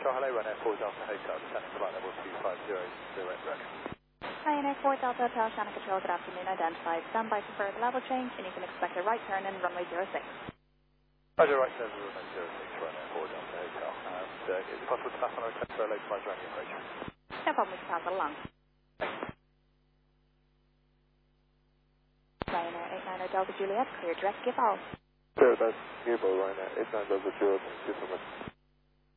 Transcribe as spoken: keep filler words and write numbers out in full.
Control, hello, Ryanair four Delta Hotel, descending flight level two five zero, direct direct. Ryanair four Delta Hotel, Shannon Control, good afternoon, identified. Stand by for further level change, and you can expect a right turn in runway zero six. Roger, right turn, runway zero six, Ryanair four Delta Hotel. And uh, is it possible to pass on a request for a localized runway approach? No problem, we can pass it along. Ryanair eight nine Delta Juliet, clear direct, give all. Sure, that's Gable, Ryanair eight nine Delta Juliet, thank you so much.